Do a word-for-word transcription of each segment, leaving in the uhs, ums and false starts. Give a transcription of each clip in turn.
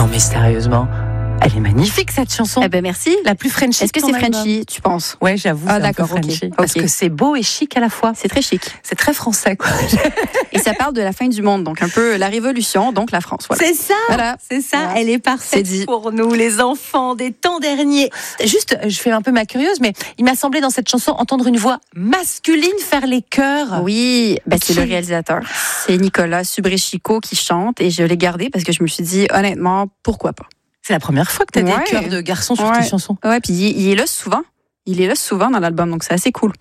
mais sérieusement, elle est magnifique cette chanson. Eh ben merci. La plus Frenchy. Est-ce que c'est Frenchy, tu penses? Ouais, j'avoue. Ah c'est d'accord, un peu ok. Frenchy. Parce okay. que c'est beau et chic à la fois. C'est très chic. C'est très français, quoi. Et ça parle de la fin du monde, donc un peu la révolution, donc la France. Voilà. C'est ça. Voilà. C'est ça. Voilà. Elle est parfaite C'est dit. pour nous, les enfants des temps derniers. Juste, je fais un peu ma curieuse, mais il m'a semblé dans cette chanson entendre une voix masculine faire les chœurs. Oui, ben, c'est Qui? le réalisateur. C'est Nicolas Subrechico qui chante et je l'ai gardé parce que je me suis dit, honnêtement, pourquoi pas? C'est la première fois que tu as Ouais. des chœurs de garçons sur Ouais. tes chansons. Ouais, puis il, il est là souvent. Il est là souvent dans l'album, donc c'est assez cool.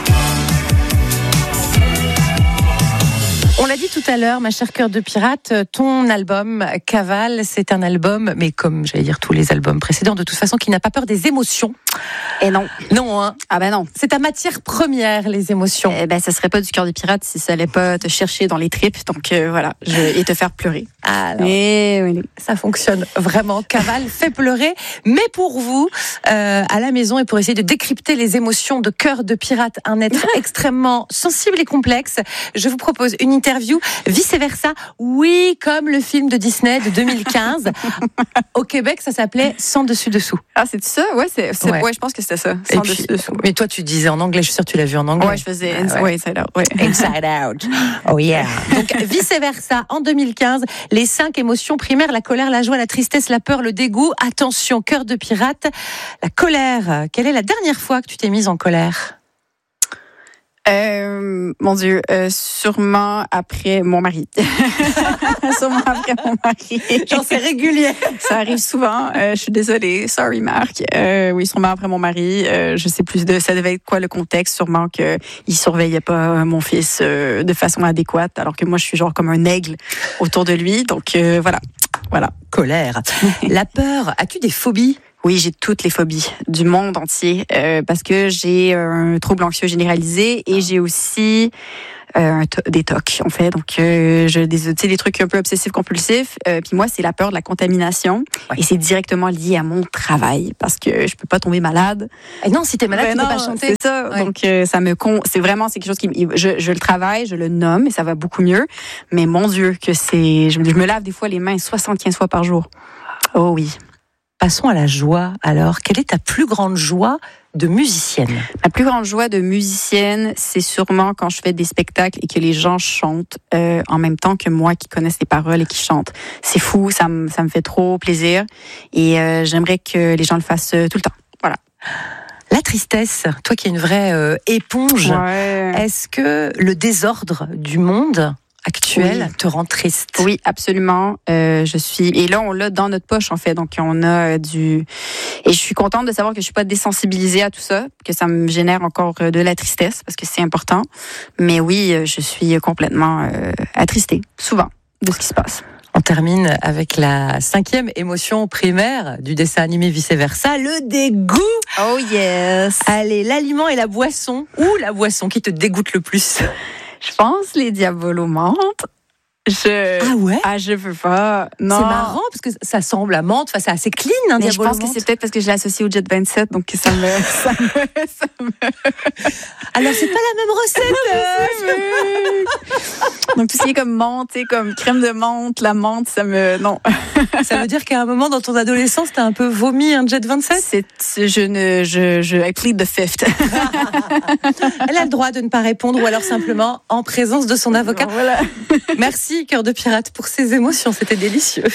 On l'a dit tout à l'heure, ma chère Cœur de Pirate, ton album Cavale, c'est un album, mais comme j'allais dire tous les albums précédents, de toute façon, qui n'a pas peur des émotions. Et non. Non, hein. Ah ben non. C'est ta matière première, les émotions. Eh ben, ça serait pas du Cœur des Pirates si ça allait pas te chercher dans les tripes, donc euh, voilà, je, et te faire pleurer. Alors, Et oui. ça fonctionne vraiment. Cavale fait pleurer, mais pour vous, euh, à la maison, et pour essayer de décrypter les émotions de Cœur de Pirate, un être extrêmement sensible et complexe, je vous propose une interview vice versa. Oui, comme le film de Disney de deux mille quinze. Au Québec, ça s'appelait Sans dessus dessous. Ah, c'est ça? Ouais, c'est, c'est, Ouais. ouais, je pense que c'était ça. Et Sans puis, dessus dessous. mais toi, tu disais en anglais. Je suis sûre que tu l'as vu en anglais. Ouais, je faisais Ah, ouais. ouais, Inside Out. Ouais. Inside Out. Oh yeah. Donc, vice versa, en deux mille quinze, les cinq émotions primaires, la colère, la joie, la tristesse, la peur, le dégoût. Attention, Cœur de Pirate. La colère. Quelle est la dernière fois que tu t'es mise en colère? Euh, mon Dieu, euh, sûrement après mon mari. Sûrement après mon mari. Genre, c'est régulier. Ça arrive souvent. Euh, je suis désolée. Sorry, Marc. Euh, oui, sûrement après mon mari. Euh, je sais plus de ça devait être quoi le contexte. Sûrement que il surveillait pas mon fils euh, de façon adéquate, alors que moi je suis genre comme un aigle autour de lui. Donc euh, voilà, voilà. Colère. La peur. As-tu des phobies? Oui, j'ai toutes les phobies du monde entier euh, parce que j'ai un trouble anxieux généralisé et j'ai aussi euh, un to- des T O C en fait. Donc, euh, je des, tu sais, des trucs un peu obsessifs compulsifs. Euh, puis moi, c'est la peur de la contamination Ouais. et c'est directement lié à mon travail parce que je peux pas tomber malade. Eh non, si t'es malade, Ben tu non, peux pas chanter. c'est ça. Ouais. Donc, euh, ça me con. C'est vraiment, c'est quelque chose qui, me- je, je le travaille, je le nomme et ça va beaucoup mieux. Mais mon Dieu, que c'est, je, je me lave des fois les mains soixante-quinze fois par jour. Oh oui. Passons à la joie. Alors, quelle est ta plus grande joie de musicienne? Ma plus grande joie de musicienne, c'est sûrement quand je fais des spectacles et que les gens chantent euh, en même temps que moi qui connaissent les paroles et qui chantent. C'est fou, ça me ça me fait trop plaisir et euh, j'aimerais que les gens le fassent euh, tout le temps. Voilà. La tristesse, toi qui es une vraie euh, éponge, Ouais. est-ce que le désordre du monde actuel Oui. te rend triste? Oui, absolument. Euh, je suis et là on l'a dans notre poche en fait, donc on a euh, du et je suis contente de savoir que je suis pas désensibilisée à tout ça, que ça me génère encore euh, de la tristesse parce que c'est important. Mais oui, euh, je suis complètement euh, attristée souvent de ce qui se passe. On termine avec la cinquième émotion primaire du dessin animé Vice Versa, le dégoût. Oh yes. Allez, l'aliment et la boisson, ou la boisson qui te dégoûte le plus? Je pense les diabolos menthe. Je Ah ouais? ah je veux pas. Non. C'est marrant parce que ça semble à menthe, enfin, c'est assez clean, un Mais je diabolo pense que menthe. c'est peut-être parce que je l'associe au Jet vingt-sept, donc ça me, ça me, ça me... Alors c'est pas la même recette. Donc tout ce qui est comme menthe, tu sais, comme crème de menthe, la menthe, ça me non. Ça veut dire qu'à un moment dans ton adolescence, t'as un peu vomi un Jet vingt-sept? C'est je ne je je I plead the fifth. Elle a le droit de ne pas répondre ou alors simplement en présence de son avocat. Voilà. Merci Cœur de Pirate pour ces émotions, c'était délicieux.